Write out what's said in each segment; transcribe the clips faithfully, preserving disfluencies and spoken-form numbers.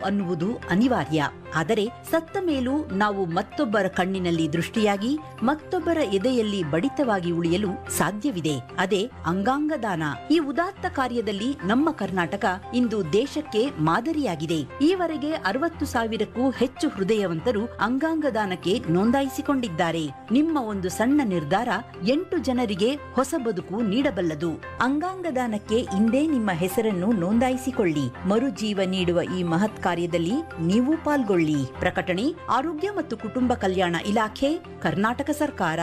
ಅನ್ನುವುದು ಅನಿವಾರ್ಯ. ಆದರೆ ಸತ್ತ ಮೇಲೂ ನಾವು ಮತ್ತೊಬ್ಬರ ಕಣ್ಣಿನಲ್ಲಿ ದೃಷ್ಟಿಯಾಗಿ ಮತ್ತೊಬ್ಬರ ಎದೆಯಲ್ಲಿ ಬಡಿತವಾಗಿ ಉಳಿಯಲು ಸಾಧ್ಯವಿದೆ. ಅದೇ ಅಂಗಾಂಗ ದಾನ. ಈ ಉದಾತ್ತ ಕಾರ್ಯದಲ್ಲಿ ನಮ್ಮ ಕರ್ನಾಟಕ ಇಂದು ದೇಶಕ್ಕೆ ಮಾದರಿಯಾಗಿದೆ. ಈವರೆಗೆ ಅರವತ್ತು ಸಾವಿರಕ್ಕೂ ಹೆಚ್ಚು ಹೃದಯವಂತರು ಅಂಗಾಂಗ ದಾನಕ್ಕೆ ನೋಂದಾಯಿಸಿಕೊಂಡಿದ್ದಾರೆ. ನಿಮ್ಮ ಒಂದು ಸಣ್ಣ ನಿರ್ಧಾರ ಎಂಟು ಜನರಿಗೆ ಹೊಸ ಬದುಕು ನೀಡಬಲ್ಲದು. ಅಂಗಾಂಗ ದಾನಕ್ಕೆ ಇಂದೇ ನಿಮ್ಮ ಹೆಸರನ್ನು ನೋಂದಾಯಿಸಿಕೊಳ್ಳಿ. ಮರುಜೀವ ನೀಡುವ ಈ ಮಹತ್ ಕಾರ್ಯದಲ್ಲಿ ನೀವು ಪಾಲ್ಗೊಳ್ಳಿ. ಪ್ರಕಟಣೆ ಆರೋಗ್ಯ ಮತ್ತು ಕುಟುಂಬ ಕಲ್ಯಾಣ ಇಲಾಖೆ, ಕರ್ನಾಟಕ ಸರ್ಕಾರ.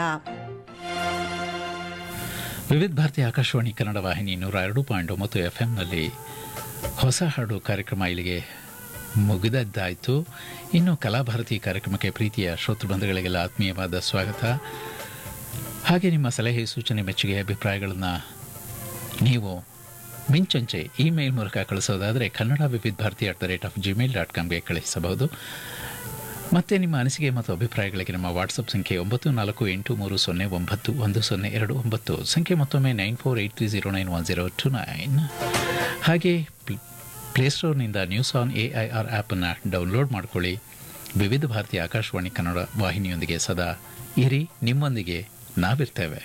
ವಿವಿಧ ಭಾರತಿ ಆಕಾಶವಾಣಿ ಕನ್ನಡ ವಾಹಿನಿ ನೂರ ಎರಡು ಪಾಯಿಂಟ್ ಒಂಬತ್ತು ಎಫ್ಎಂನಲ್ಲಿ ಹೊಸ ಹಾಡು ಕಾರ್ಯಕ್ರಮ ಇಲ್ಲಿಗೆ ಮುಗಿದದ್ದಾಯಿತು. ಇನ್ನು ಕಲಾಭಾರತಿ ಕಾರ್ಯಕ್ರಮಕ್ಕೆ ಪ್ರೀತಿಯ ಶ್ರೋತೃ ಬಂಧುಗಳಿಗೆಲ್ಲ ಆತ್ಮೀಯವಾದ ಸ್ವಾಗತ. ಹಾಗೆ ನಿಮ್ಮ ಸಲಹೆ, ಸೂಚನೆ, ಮೆಚ್ಚುಗೆ, ಅಭಿಪ್ರಾಯಗಳನ್ನು ನೀವು ಮಿಂಚಂಚೆ ಇಮೇಲ್ ಮೂಲಕ ಕಳಿಸೋದಾದರೆ ಕನ್ನಡ ವಿವಿಧ Bharati at the rate of Gmail dot ಕಾಮ್ಗೆ ಕಳಿಸಬಹುದು. ಮತ್ತು ನಿಮ್ಮ ಅನಿಸಿಕೆ ಮತ್ತು ಅಭಿಪ್ರಾಯಗಳಿಗೆ ನಮ್ಮ ವಾಟ್ಸಪ್ ಸಂಖ್ಯೆ ಒಂಬತ್ತು ನಾಲ್ಕು ಎಂಟು ಮೂರು ಸೊನ್ನೆ ಒಂಬತ್ತು ಒಂದು ಸೊನ್ನೆ ಎರಡು ಒಂಬತ್ತು, ಸಂಖ್ಯೆ ಮತ್ತೊಮ್ಮೆ nine four eight three zero nine one zero to nine. ಹಾಗೆ ಪ್ಲೇಸ್ಟೋರ್ನಿಂದ news on A I R ಆ್ಯಪನ್ನು ಡೌನ್ಲೋಡ್ ಮಾಡಿಕೊಳ್ಳಿ. ವಿವಿಧ ಭಾರತಿ ಆಕಾಶವಾಣಿ ಕನ್ನಡ ವಾಹಿನಿಯೊಂದಿಗೆ ಸದಾ ಇರಿ, ನಿಮ್ಮೊಂದಿಗೆ ನಾವಿರ್ತೇವೆ.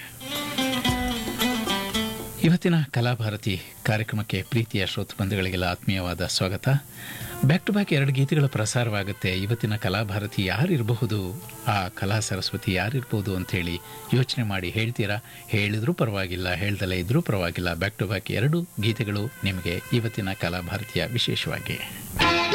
ಇವತ್ತಿನ ಕಲಾಭಾರತಿ ಕಾರ್ಯಕ್ರಮಕ್ಕೆ ಪ್ರೀತಿಯ ಶ್ರೋತೃ ಬಂಧುಗಳಿಗೆಲ್ಲ ಆತ್ಮೀಯವಾದ ಸ್ವಾಗತ. ಬ್ಯಾಕ್ ಟು ಬ್ಯಾಕ್ ಎರಡು ಗೀತೆಗಳು ಪ್ರಸಾರವಾಗುತ್ತೆ. ಇವತ್ತಿನ ಕಲಾಭಾರತಿ ಯಾರಿರಬಹುದು, ಆ ಕಲಾ ಸರಸ್ವತಿ ಯಾರಿರ್ಬೋದು ಅಂಥೇಳಿ ಯೋಚನೆ ಮಾಡಿ ಹೇಳ್ತೀರಾ? ಹೇಳಿದ್ರೂ ಪರವಾಗಿಲ್ಲ, ಹೇಳ್ದಲೇ ಇದ್ರೂ ಪರವಾಗಿಲ್ಲ. ಬ್ಯಾಕ್ ಟು ಬ್ಯಾಕ್ ಎರಡು ಗೀತೆಗಳು ನಿಮಗೆ ಇವತ್ತಿನ ಕಲಾಭಾರತಿಯ ವಿಶೇಷವಾಗಿ.